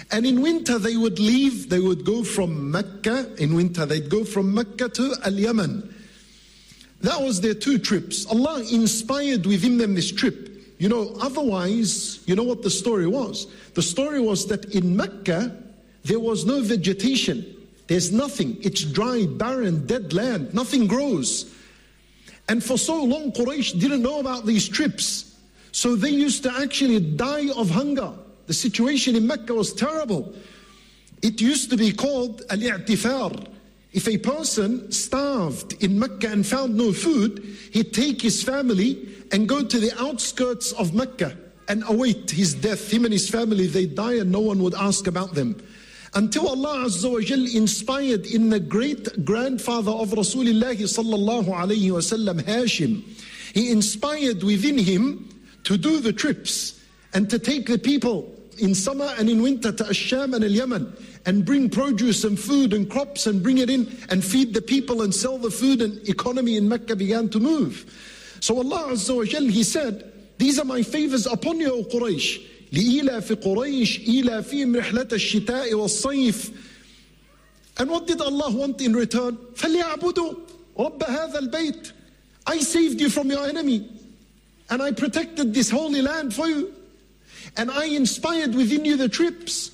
And in winter they would leave, they would go from Mecca, in winter they'd go from Mecca to Al-Yaman. That was their 2 trips. Allah inspired within them this trip. You know, otherwise, you know what the story was? The story was that in Mecca, there was no vegetation. There's nothing. It's dry, barren, dead land. Nothing grows. And for so long, Quraysh didn't know about these trips. So they used to actually die of hunger. The situation in Mecca was terrible. It used to be called al-i'tifar. If a person starved in Mecca and found no food, he'd take his family and go to the outskirts of Mecca and await his death. Him and his family, they'd die and no one would ask about them. Until Allah Azza wa Jal inspired in the great grandfather of Rasulullah sallallahu alayhi wa sallam, Hashim. He inspired within him to do the trips and to take the people in summer and in winter to Ash-Sham and Al-Yaman and bring produce and food and crops and bring it in and feed the people and sell the food, and economy in Mecca began to move. So Allah Azza wa Jal, He said, these are my favors upon you, O Quraysh. لِإِيلَافِ قُرَيْشِ إِيلَافِهِمْ رِحْلَةَ الشِّتَاءِ وَالصَّيْفِ. And what did Allah want in return? فَلْيَعْبُدُوا رَبَّ هَذَا الْبَيْتِ. I saved you from your enemy, and I protected this holy land for you, and I inspired within you the trips,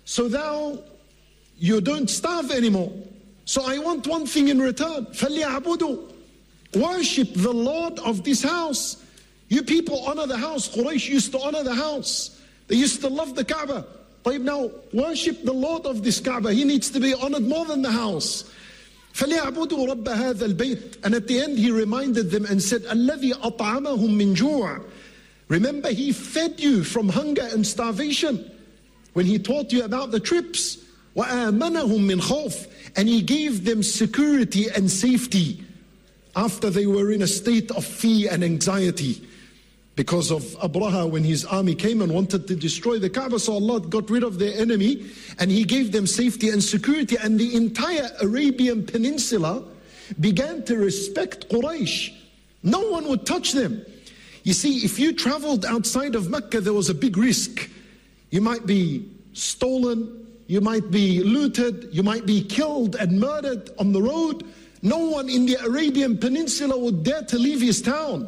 so you don't starve anymore. So I want one thing in return. فَلْيَعْبُدُوا. Worship the Lord of this house. You people honor the house. Quraysh used to honor the house. They used to love the Kaaba. But now worship the Lord of this Kaaba. He needs to be honored more than the house. فَلْيَعْبُدُوا رَبَّ هَذَا الْبَيْتِ. And at the end He reminded them and said, الَّذِي أَطْعَمَهُم مِّن جُوعٍ. Remember, He fed you from hunger and starvation when He taught you about the trips. وَآمَنَهُم مِّنْ خَوْفٍ. And He gave them security and safety after they were in a state of fear and anxiety because of Abraha, when his army came and wanted to destroy the Kaaba. So Allah got rid of their enemy and He gave them safety and security, and the entire Arabian Peninsula began to respect Quraysh. No one would touch them. You see, if you traveled outside of Mecca, there was a big risk. You might be stolen, you might be looted, you might be killed and murdered on the road. No one in the Arabian Peninsula would dare to leave his town.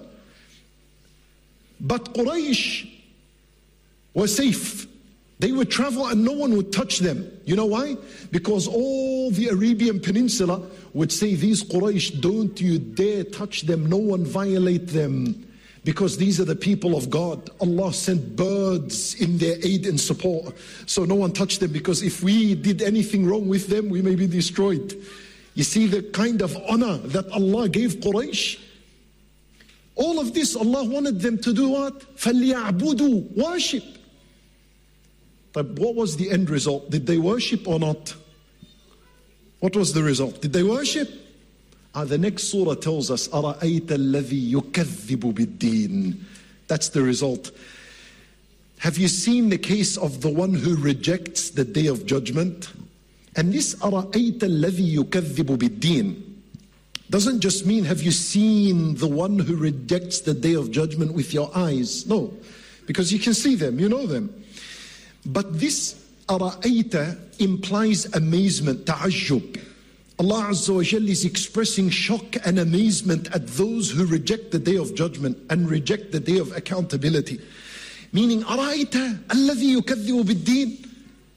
But Quraysh were safe. They would travel and no one would touch them. You know why? Because all the Arabian Peninsula would say, these Quraysh, don't you dare touch them, no one violate them. Because these are the people of God. Allah sent birds in their aid and support. So no one touched them, because if we did anything wrong with them, we may be destroyed. You see the kind of honor that Allah gave Quraysh? All of this, Allah wanted them to do what? فَلْيَعْبُدُوا. Worship. But what was the end result? Did they worship or not? What was the result? Did they worship? The next surah tells us, أَرَأَيْتَ الَّذِي يُكَذِّبُ بِالدِّينِ. That's the result. Have you seen the case of the one who rejects the day of judgment? And this أَرَأَيْتَ الَّذِي يُكَذِّبُ بِالدِّينِ doesn't just mean, have you seen the one who rejects the day of judgment with your eyes? No, because you can see them, you know them. But this أَرَأَيْتَ implies amazement, ta'ajjub. Allah Azza wa Jalla is expressing shock and amazement at those who reject the day of judgment and reject the day of accountability. Meaning, أَرَأَيْتَ الَّذِي يُكَذِّبُ بِالدِّينِ.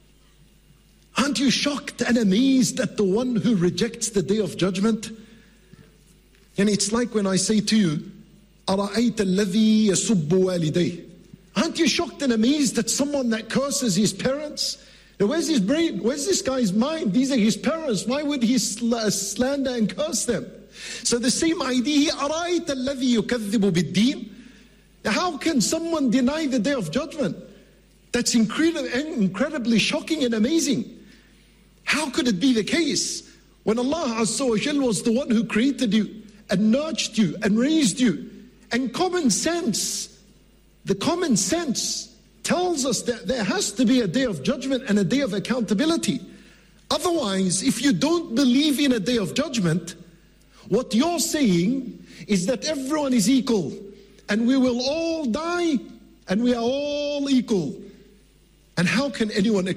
Aren't you shocked and amazed at the one who rejects the day of judgment? And it's like when I say to you, أَرَأَيْتَ الَّذِي يَسُبُّ وَالِدَيْهِ. Aren't you shocked and amazed at someone that curses his parents? Now, where's his brain? Where's this guy's mind? These are his parents. Why would he slander and curse them? So the same idea, أَرَأَيْتَ الَّذِي يُكَذِّبُ بِالدِّينِ. How can someone deny the day of judgment? That's incredibly shocking and amazing. How could it be the case when Allah Azza wa Jal was the one who created you and nurtured you and raised you? And common sense, the common sense tells us that there has to be a day of judgment and a day of accountability. Otherwise, if you don't believe in a day of judgment, what you're saying is that everyone is equal and we will all die and we are all equal. And how can anyone